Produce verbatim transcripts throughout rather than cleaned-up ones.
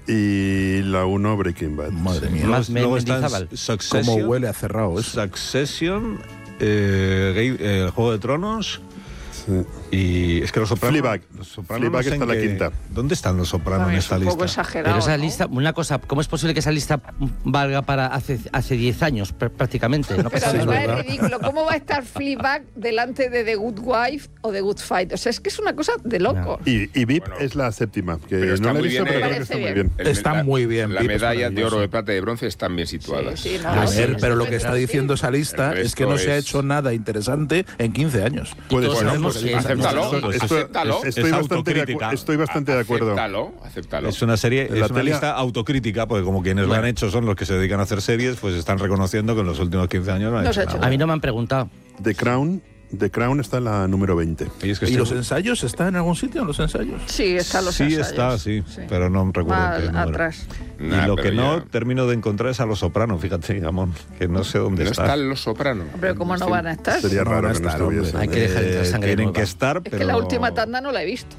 Y la uno, Breaking Bad. Madre mía. Más Luego me- está Mendizábal. Succession. Cómo huele a cerrado eso. Succession, eh, Game- eh, el Juego de Tronos. Sí. Y es que los Sopranos. Fleabag. Los Sopranos Fleabag no sé está en la qué- quinta. ¿Dónde están los Sopranos en Es esta un poco lista? exagerado. Pero esa ¿no? lista, una cosa, ¿cómo es posible que esa lista valga para hace hace diez años pr- prácticamente? No Pero pasa además nada. es ridículo. ¿Cómo va a estar Fleabag delante de The Good Wife o The Good Fight? O sea, es que es una cosa de loco. Y, y V I P Bueno, es la séptima, que pero está no la he muy visto, bien, pero eh, creo que está parece muy bien. bien. El- Está la- muy bien, La Vip, es medalla de maravilloso. oro, de plata y de bronce están bien situadas. Sí, sí, no, A sí, ver, sí, pero sí, lo que sí, está sí. diciendo esa lista El es que no resto se ha es- hecho nada interesante en quince años. Puede Todos ser. sabemos Pues que es- acéptalo, esto- acéptalo. estoy, Es bastante de, autocrítica. acu- estoy bastante de acuerdo. Acéptalo, acéptalo. Es una serie, La es una tele- lista autocrítica, porque como quienes lo Bueno. han hecho son los que se dedican a hacer series, pues están reconociendo que en los últimos quince años no han No hecho se ha hecho nada. A mí no me han preguntado. The Crown, The Crown está en la número veinte. Y es que ¿Y este- los ensayos están en algún sitio? ¿Los ensayos? Sí, están los sí ensayos. está, sí, pero no recuerdo Más en qué número. atrás. Y Nah, lo pero que no ya- termino de encontrar es a Los Sopranos, fíjate, Gamón, que no sé dónde No está. están los Sopranos. Pero ¿cómo no van a estar? Sería No raro van a que no estar, hombre. estuviese. Hay que dejar entrar Eh, sangre tienen nueva. que estar, Es pero que la última tanda no la he visto.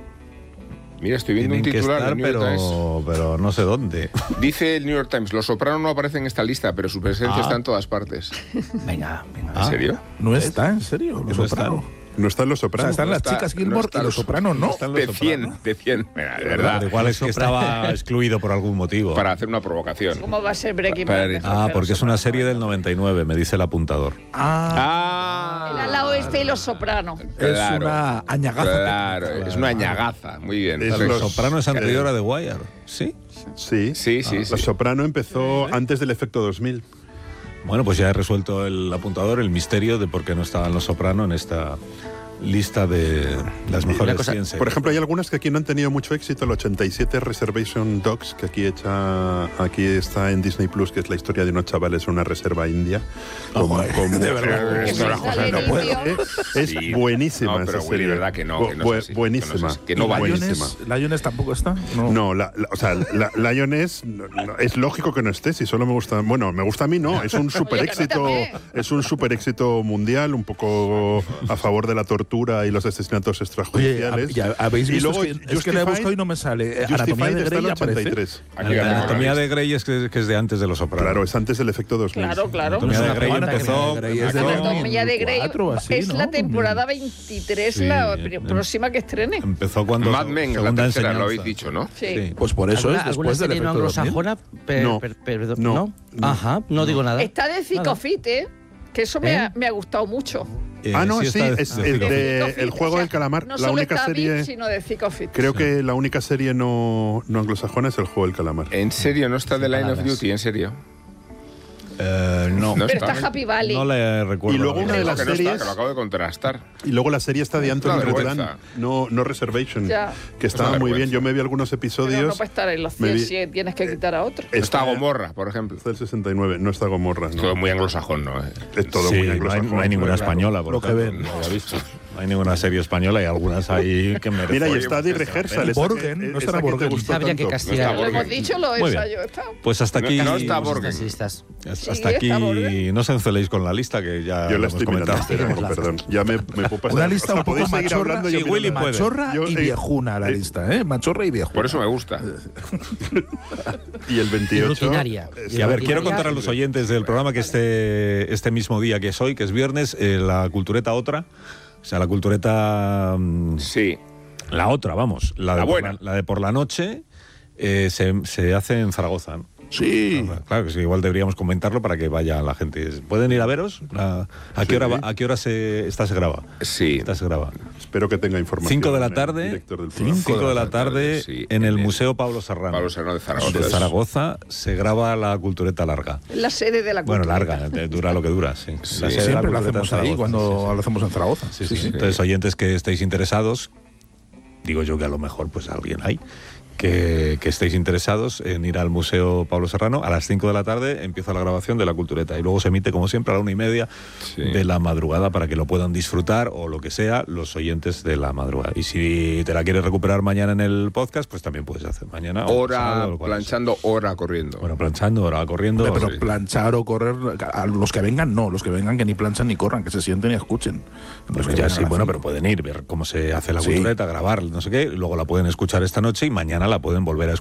Mira, estoy viendo tienen un que titular estar, del New York Times. pero, pero no sé dónde. Dice el New York Times, los Sopranos no aparecen en esta lista, pero su presencia Ah. está en todas partes. Venga, venga. ¿En serio? No está, en serio, los No Sopranos. están. No están los O sea, Sopranos. están No las está- chicas no Gilmore están y los Sopranos, ¿no? están los De cien, Sopranos. de cien. Mira, de verdad. Igual es que estaba excluido por algún motivo. Para hacer una provocación. ¿Cómo va a ser Breaking Para- Bad? mejor Ah, que porque Los es una Sopranos? serie del noventa y nueve, me dice el apuntador. Ah, El Ah. ala oeste y Los Sopranos. es una añagaza. Claro, es una añagaza. Muy bien. Es Los los- Soprano es anterior a The Wire, ¿sí? Sí. Sí, sí, Ah, sí. Los Soprano empezó antes del efecto dos mil. Bueno, pues ya he resuelto el apuntador, el misterio de por qué no estaban Los Soprano en esta lista de las mejores cosa- cien series. Por ejemplo, hay algunas que aquí no han tenido mucho éxito. El ochenta y siete Reservation Dogs, que aquí hecha, aquí está en Disney Plus, que es la historia de unos chavales en una reserva india. Como, como- de verdad. Esto las cosas no puedo. Eh, Es Sí. buenísima No, pero esa Willy, serie. verdad que no, que no es Bu- así, que no buenísima. es así, que no vale. buenísima. ¿Lioness, ¿Lioness tampoco está? No. No, la, la- o sea, la, Lioness no, no, es lógico que no esté, si solo me gusta. Bueno, me gusta a mí, no. Es un super que a mí éxito, también. es un super éxito mundial, un poco a favor de la tortura y los asesinatos Oye, extrajudiciales. ya habéis Y visto luego es que, es que la he Justified- buscado y no me sale. Eh, Anatomía Justified de está en Grey el aparece. ochenta y tres. Aquí La la tengo anatomía la de lista. Grey es que, que es de antes de Los Sopranos. Claro, es antes del efecto dos mil. Claro, claro. Anatomía de Grey Anatomía de empezó... Grey es de empezó- Anatomía de Grey veinticuatro o así, es ¿no? la temporada veintitrés, Sí, la em- pr- próxima que estrene. Empezó cuando... Mad Men, la segunda tercera, lo enseñanza. habéis dicho, ¿no? Sí. Sí. Pues por eso ¿Alguna, es alguna después del serie no efecto dos mil. anglosajona? Per- No. per- per- No. ¿no? No. Ajá, no digo nada. Está de Cicofit, ¿eh? Que eso me, ¿Eh? ha, me ha gustado mucho. Eh, Ah, no, sí, está de- es de el Ciclo. de Cicofit, El Juego o sea, del Calamar. No La solo única está serie... Viv, sino de Cicofit. Creo que la única serie no, no anglosajona es El Juego del Calamar. ¿En serio no está The Line of palabras. Duty? ¿En serio? Eh, no, No Pero está. está Happy Valley. no le recuerdo. Y luego una de No, las que no está, series- que lo acabo de contrastar. Y luego la serie está de Una Anthony vergüenza. Redland, no, no Reservation, Ya. que estaba una muy bien. vergüenza. Yo me vi algunos Pero episodios. no puede estar en los me cien vi- si tienes que quitar a otro. Está Gomorra, por ejemplo. Está del sesenta y nueve, no está Gomorra. No. Todo muy anglosajón, ¿no? Eh, Es todo Sí, muy no hay, anglosajón. no hay ninguna claro. española, por Lo que ejemplo, ven. no había visto. No hay ninguna serie española y algunas ahí que merecen. Mira, y Oye, está pues The esta Rehearsal. pena. esa Borgen, que- ¿no esa estará que te Borgen? gustó Habría que tanto. castigar. No Lo está hemos dicho, lo Muy bien. ensayo. Está. Pues hasta aquí... No está Estas Borgen. listas. Hasta Sí, aquí está Borgen. no os enceléis con la lista que ya Yo lo la hemos estoy mirando, comentado. espera, no, perdón. Ya me, me puedo pasar. Una lista O sea, un poco podéis seguir machorra, hablando, yo sí, mirando. Willy puede. Machorra Yo, y eh, viejuna la eh, lista, ¿eh? Machorra y viejuna. Por eso me gusta. Y el Y veintiocho. rutinaria. Y a ver, quiero rutinaria. contar a los oyentes del programa que este, este mismo día que es hoy, que es viernes, eh, la cultureta otra, o sea, la cultureta... mm, Sí. La otra, vamos, la de, La por buena. la, de por la noche, eh, se, se hace en Zaragoza, ¿no? Sí. Claro que sí, igual deberíamos comentarlo para que vaya la gente. ¿Pueden ir a veros? ¿A, a qué hora va- a qué hora se esta se graba? Sí. Esta se graba. Espero que tenga información. Cinco de la el tarde, director del programa. cinco de la tarde sí, en el en el Museo Pablo Serrano. Pablo Serrano de Zaragoza. De Zaragoza se graba la cultureta larga. La sede de la Bueno, cultura. larga, eh, dura lo que dura, sí. Sí, La sede de la Siempre lo cultureta hacemos en ahí Zaragoza, cuando sí, sí. lo hacemos en Zaragoza. Sí, sí, sí. Entonces, oyentes que estéis interesados, digo yo que a lo mejor pues alguien hay, que, que estéis interesados en ir al Museo Pablo Serrano, a las cinco de la tarde empieza la grabación de la cultureta y luego se emite como siempre a la una y media Sí. de la madrugada para que lo puedan disfrutar o lo que sea los oyentes de la madrugada. Y si te la quieres recuperar mañana en el podcast, pues también puedes hacer mañana. o Hora sábado, lo cual sea. planchando, hora corriendo. Bueno, planchando, hora corriendo. Pero sí. planchar o correr, a los que vengan no, los que vengan que ni planchan ni corran, que se sienten y escuchen. Pues Los que ya vengan sí, a bueno, las pero pueden ir, ver cómo se hace la Sí. cultureta, grabar, no sé qué, y luego la pueden escuchar esta noche y mañana la pueden volver a escuchar